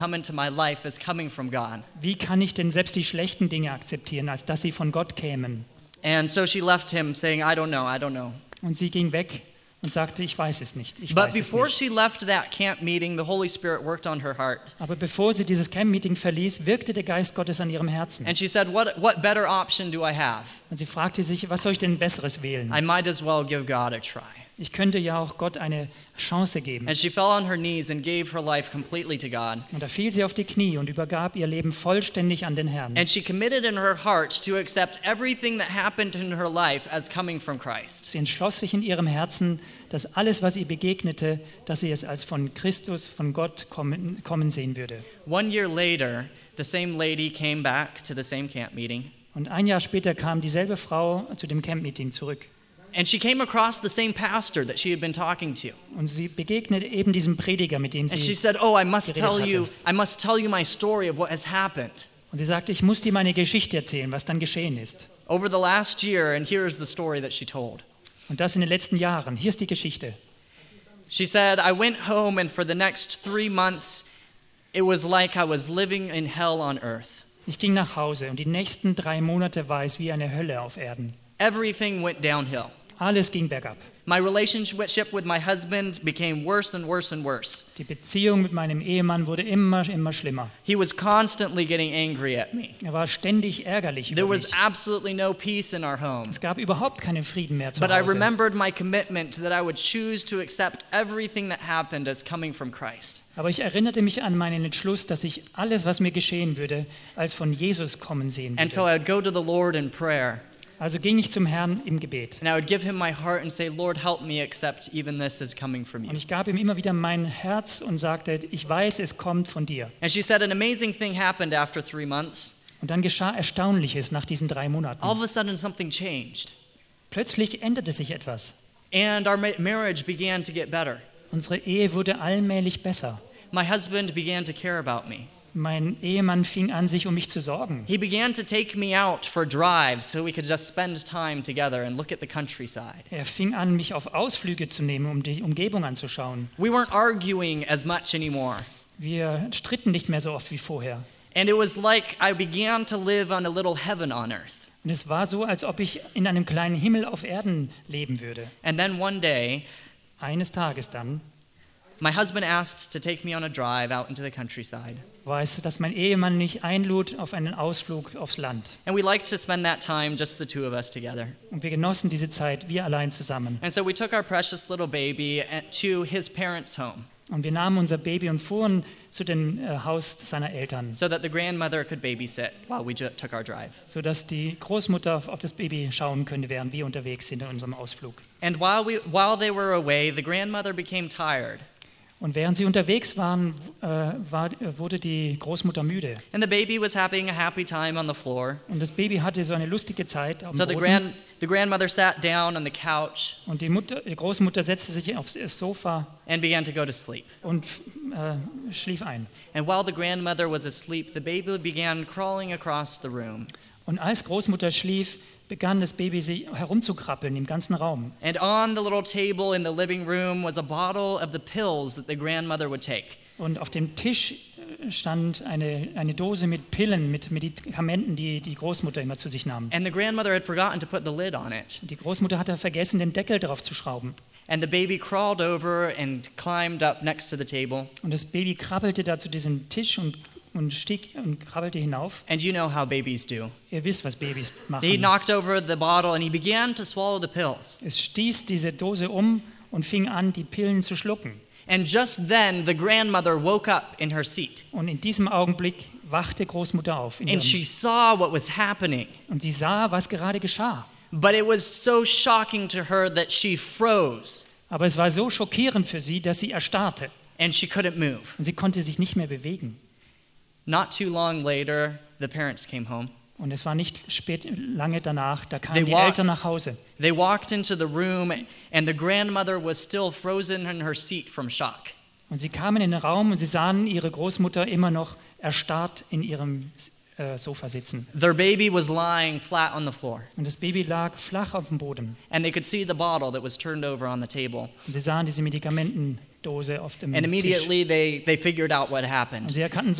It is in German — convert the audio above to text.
come into my life as coming from God. Wie kann ich denn selbst die schlechten Dinge akzeptieren, als dass sie von Gott kämen? And so she left him saying, I don't know. Und sie ging weg und sagte, ich weiß es nicht. But before she left that camp meeting, the Holy Spirit worked on her heart. Aber bevor sie dieses Camp-Meeting verließ, wirkte der Geist Gottes an ihrem Herzen. And she said, what better option do I have? Und sie fragte sich, was soll ich denn Besseres wählen? I might as well give God a try. Ich könnte ja auch Gott eine Chance geben. And she fell on her knees and gave her life completely to God. Und da fiel sie auf die Knie und übergab ihr Leben vollständig an den Herrn. And she committed in her heart to accept everything that happened in her life as coming from Christ. Sie entschloss sich in ihrem Herzen, dass alles, was ihr begegnete, dass sie es als von Christus, von Gott kommen sehen würde. 1 year later, the same lady came back to the same camp meeting. Und ein Jahr später kam dieselbe Frau zu dem Camp-Meeting zurück. And she came across the same pastor that she had been talking to. Und sie begegnete eben diesem Prediger, mit dem And she sie said, "Oh, I must geredet tell you my story of what has happened." Und sie sagte, ich muss dir meine Geschichte erzählen, was dann geschehen ist. Over the last year, and here is the story that she told. Und das in den letzten Jahren. Hier ist die Geschichte. She said, I went home and for the next 3 months, it was like I was living in hell on earth. Ich ging nach Hause und die nächsten 3 Monate war es wie eine Hölle auf Erden. Everything went downhill. Alles ging bergab. My relationship with my husband became worse and worse and worse. Die Beziehung mit meinem Ehemann wurde immer schlimmer. He was constantly getting angry at me. Er war ständig ärgerlich There über was mich. absolutely no peace in our home. Es gab überhaupt keinen Frieden mehr zu But I Hause. remembered my commitment that I would choose to accept everything that happened as coming from Christ. Aber ich erinnerte mich an meinen Entschluss, dass ich alles, was mir geschehen würde, als von Jesus kommen sehen And so würde. I would go to the Lord in prayer. Also ging ich zum Herrn im Gebet. And I would give him my heart and say, Lord, help me accept even this as coming from you. Und ich gab ihm immer wieder mein Herz und sagte, ich weiß, es kommt von dir. And she said an amazing thing happened after 3 months. Und dann geschah Erstaunliches nach diesen 3 Monaten. All of a sudden something changed. Plötzlich änderte sich etwas. And our marriage began to get better. Unsere Ehe wurde allmählich besser. My husband began to care about me. Mein Ehemann fing an, sich um mich zu sorgen. He began to take me out for drives so we could just spend time together and look at the countryside. Er fing an, mich auf Ausflüge zu nehmen, um die Umgebung anzuschauen. We weren't arguing as much anymore. Wir stritten nicht mehr so oft wie vorher. And it was like I began to live on a little heaven on earth. Und es war so, als ob ich in einem kleinen Himmel auf Erden leben würde. And then one day, Eines Tages dann my husband asked to take me on a drive out into the countryside. war es, dass mein Ehemann mich einlud auf einen Ausflug aufs Land. And we liked to spend that time, just the two of us together. Und wir genossen diese Zeit, wir allein zusammen. And so we took our precious little baby to his parents' home Und wir nahmen unser Baby und fuhren zu dem Haus seiner Eltern, so that the grandmother could babysit while we took our drive. sodass die Großmutter auf das Baby schauen könnte, während wir unterwegs sind in unserem Ausflug. And while they were away, the grandmother became tired. Und während sie unterwegs waren, wurde die Großmutter müde. And the baby was having a happy time on the floor. Und das Baby hatte so eine lustige Zeit auf So dem the Boden. grandmother sat down on the couch Und die Großmutter setzte sich aufs Sofa and began to go to sleep. und schlief ein. And while the grandmother was asleep, the baby began crawling across the room. Und als Großmutter schlief, begann das Baby sich herumzukrabbeln im ganzen Raum. And on the little table in the living room was a bottle of the pills that the grandmother would take. Und auf dem Tisch stand eine Dose mit Pillen, mit Medikamenten, die die Großmutter immer zu sich nahm. And the grandmother had forgotten to put the lid on it. Die Großmutter hatte vergessen, den Deckel drauf zu schrauben. And the baby crawled over and climbed up next to the table. Und das Baby krabbelte da zu diesem Tisch und stieg und krabbelte hinauf. And you know how babies do. Ihr wisst, was Babys He machen. knocked over the bottle and he began to swallow the pills. Es stieß diese Dose um und fing an, die Pillen zu schlucken. And just then the grandmother woke up in her seat. Und in diesem Augenblick wachte Großmutter auf. And she saw what was happening. Und sie sah, was gerade geschah. But it was so shocking to her that she froze Aber es war so schockierend für sie, dass sie erstarrte. and she couldn't move. Und sie konnte sich nicht mehr bewegen. Not too long later, the parents came home. Und es war nicht lange danach, da They kamen die walk- Eltern nach Hause. They walked into the room and the grandmother was still frozen in her seat from shock. Und sie kamen in den Raum und sie sahen ihre Großmutter immer noch erstarrt in ihrem Sofa sitzen. Their baby was lying flat on the floor, Und das Baby lag flach auf dem Boden. and they could see the bottle that was turned over on the table. Und sie sahen diese Medikamenten Dose auf dem And Tisch. immediately they figured out what happened. Sie erkannten